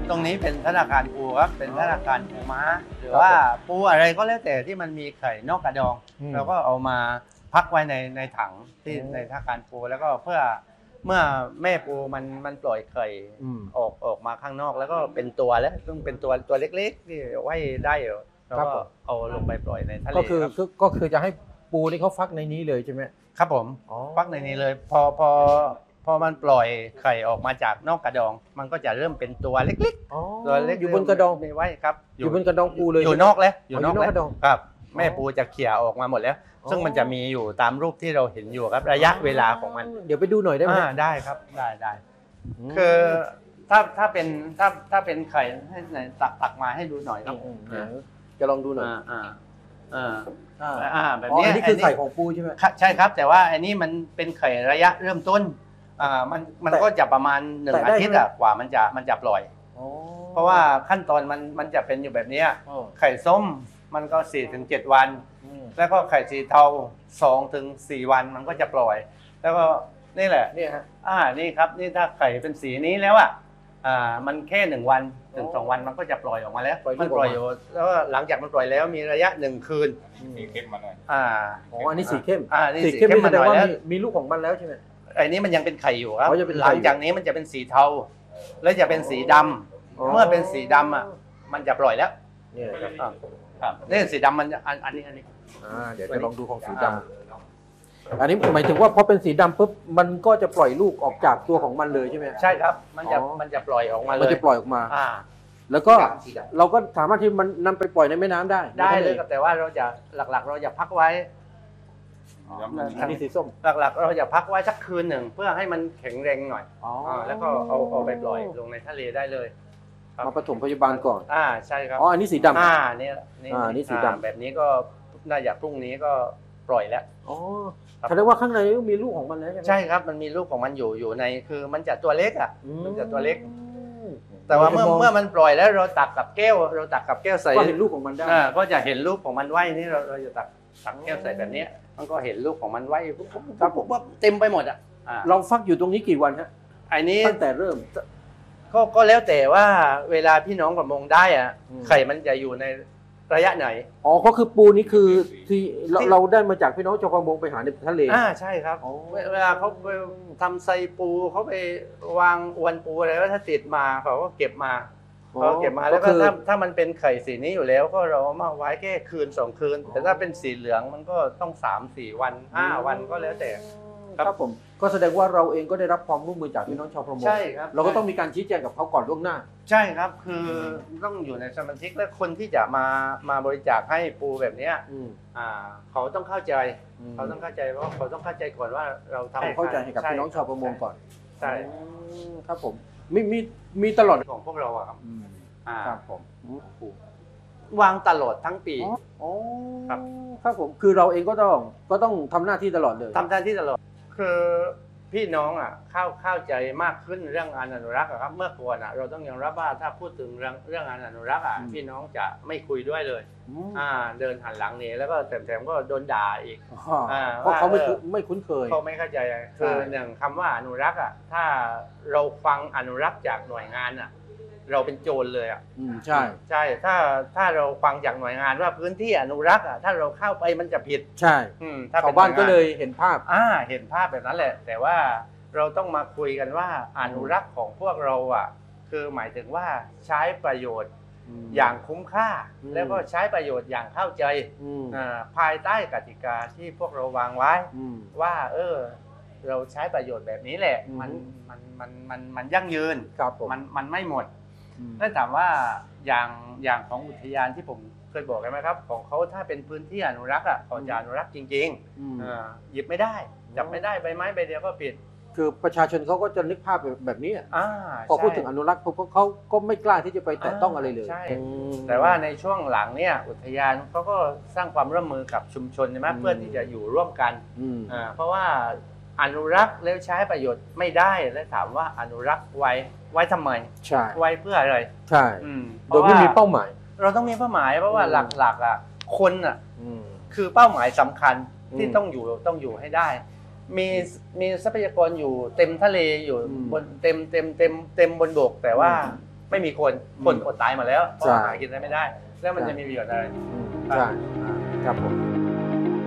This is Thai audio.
ตรงนี้เป็นธนาคารปูครับเป็นธนาคารปูม้าหรือว่าปูอะไรก็แล้วแต่ที่มันมีไข่นอกกระดองเราก็เอามาพักไว้ในถังที่ในธนาคารปูแล้วก็เพื่อเมื่อแม่ปูมันปล่อยไข่ออกมาข้างนอกแล้วก็เป็นตัวแล้วต้องเป็นตัวเล็กๆที่ไว้ได้แล้วก็เอาลงไปปล่อยในทะเลก็คือจะให้ปูนี่เขาฟักในนี้เลยใช่ไหมครับผมฟักในนี้เลยพอมันปล่อยไข่ออกมาจากนอกกระดองมันก็จะเริ่มเป็นตัวเล็กๆตัวเล็กอยู่บนกระดองไม่ไว้ครับอยู่บนกระดองปูเลยอยู่นอกแล้วอยู่นอกกระดองครับแม่ปูจะเขี่ยออกมาหมดแล้วซึ่งมันจะมีอยู่ตามรูปที่เราเห็นอยู่ครับระยะเวลาของมันเดี๋ยวไปดูหน่อยได้ไหมได้ครับได้คือถ้าเป็นไข่ให้ไหนตักมาให้ดูหน่อยครับจะลองดูหน่อยแบบนี้นี่คือไข่ของปูใช่ไหมใช่ครับแต่ว่าอันนี้มันเป็นไข่ระยะเริ่มต้นมันก็จะประมาณ1 อาทิตย์กว่ามันจะปล่อยเพราะว่าขั้นตอนมันจะเป็นอยู่แบบนี้ไข่ส้มมันก็4-7 วันแล้วก็ไข่สีเทา2-4 วันมันก็จะปล่อยแล้วก็นี่แหละนี่ฮะนี่ครับนี่ถ้าไข่เป็นสีนี้แล้วมันแค่1 วันถึง2 วันมันก็จะปล่อยออกมาแล้วมันปล่อยอยู่แล้วหลังจากมันปล่อยแล้วมีระยะ1 คืนสีเข้มมาหน่อยอันนี้สีเข้มสีเข้มแสดงว่ามีลูกของมันแล้วใช่ไหมไอ้นี้มันยังเป็นไข่อยู่ครับหลังจากนี้มันจะเป็นสีเทาแล้วจะเป็นสีดำเมื่อเป็นสีดำมันจะปล่อยแล้วนี่ครับนี่สีดำมันอันนี้เดี๋ยวจะลองดูของสีดำอันนี้หมายถึงว่าพอเป็นสีดำปุ๊บมันก็จะปล่อยลูกออกจากตัวของมันเลยใช่ไหมใช่ครับมันจะปล่อยออกมาเลยมันจะปล่อยออกมาแล้วก็เราก็สามารถที่มันนำไปปล่อยในแม่น้ำได้เลยครับแต่ว่าเราจะหลักๆเราจะพักไว้อันนี้สีส้มหลักๆเราจะพักไว้สักคืนหนึ่งเพื่อให้มันแข็งแรงหน่อยแล้วก็เอาไปปล่อยลงในทะเลได้เลยมาปฐมพยาบาลก่อนใช่ครับอันนี้สีดำนี่สีดำแบบนี้ก็น่าจะพรุ่งนี้ก็ปล่อยแล้วแสดงว่าข้างในมีลูกของมันแล้วใช่ครับมันมีลูกของมันอยู่ในคือมันจะตัวเล็กมันจะตัวเล็กแต่ว่าเมื่อมันปล่อยแล้วเราตักกับแก้วใส่ก็เห็นลูกของมันได้ก็จะเห็นลูกของมันว่ายนี่เราจะตักแก้วใส่แบบนี้มันก็เห็นลูกของมันว่ายปุ๊บเต็มไปหมดเราฟักอยู่ตรงนี้กี่วันฮะไอ้นี้ตั้งแต่เริ่มก็แล้วแต่ว่าเวลาพี่น้องประมงได้ไข่มันจะอยู่ในระยะไหนก็คือปูนี่คือที่เราได้มาจากพี่น้องชาวประมงไปหาในทะเลใช่ครับเวลาเขาไปทำไซปูเขาไปวางอวนปูอะไรว่าถ้าติดมาเขาก็เก็บมาแล้วก็ถ้ามันเป็นไข่สีนี้อยู่แล้วก็เรามาไว้แค่คืน2 คืนแต่ถ้าเป็นสีเหลืองมันก็ต้อง3-4 วัน5 วันก็แล้วแต่ครับผมก็แสดงว่าเราเองก็ได้รับความร่วมมือจากพี่น้องชาวประมงใช่ครับเราก็ต้องมีการชี้แจงกับเขาก่อนล่วงหน้าใช่ครับคือต้องอยู่ในสมาชิกและคนที่จะมาบริจาคให้ปูแบบนี้เขาต้องเข้าใจเพราะเขาต้องเข้าใจก่อนว่าเราทำเข้าใจให้กับพี่น้องชาวประมงก่อนใช่ครับผมมีตลอดของพวกเราครับครับผมวางตลอดทั้งปีครับผมคือเราเองก็ต้องทำหน้าที่ตลอดเลยทำหน้าที่ตลอดคือพี่น้องเข้าใจมากขึ้นเรื่องงานอนุรักษ์ครับเมื่อก่อนเราต้องยอมรับว่าถ้าพูดถึงเรื่องงานอนุรักษ์พี่น้องจะไม่คุยด้วยเลยเดินหันหลังนี่แล้วก็แถมก็โดนด่าอีกเพราะเขาไม่คุ้นเคยเขาไม่เข้าใจคืออย่างคำว่าอนุรักษ์ถ้าเราฟังอนุรักษ์จากหน่วยงานเราเป็นโจรเลยใช่ถ้าเราฟังจากหน่วยงานว่าพื้นที่อนุรักษ์ถ้าเราเข้าไปมันจะผิดใช่ชาวบ้านก็เลยเห็นภาพเห็นภาพแบบนั้นแหละแต่ว่าเราต้องมาคุยกันว่าอนุรักษ์ของพวกเราคือหมายถึงว่าใช้ประโยชน์อย่างคุ้มค่าแล้วก็ใช้ประโยชน์อย่างเข้าใจภายใต้กติกาที่พวกเราวางไว้ว่าเราใช้ประโยชน์แบบนี้แหละมันยั่งยืนมันไม่หมดนั่นถามว่าอย่างของอุทยานที่ผมเคยบอกกันไหมครับของเขาถ้าเป็นพื้นที่อนุรักษ์เขาจะอนุรักษ์จริงๆหยิบไม่ได้จับไม่ได้ใบไม้ใบเดียวก็ผิดคือประชาชนเขาก็จะนึกภาพแบบนี้พอพูดถึงอนุรักษ์เขาก็ไม่กล้าที่จะไปแตะต้องอะไรเลยใช่แต่ว่าในช่วงหลังเนี่ยอุทยานเขาก็สร้างความร่วมมือกับชุมชนใช่ไหมเพื่อที่จะอยู่ร่วมกันเพราะว่าอนุรักษ์แล้วใช้ประโยชน์ไม่ได้แล้วถามว่าอนุรักษ์ไว้ทำไมไว้เพื่ออะไรใช่โดยไม่มีเป้าหมายเราต้องมีเป้าหมายเพราะว่าหลักๆคนคือเป้าหมายสำคัญที่ต้องอยู่ให้ได้มีทรัพยากรอยู่เต็มทะเลอยู่บนเต็มบนบกแต่ว่าไม่มีคนอดตายหมาแล้วเพราะหากินได้ไม่ได้ แล้วมันจะมีประโยชน์อะไรใช่ครับผม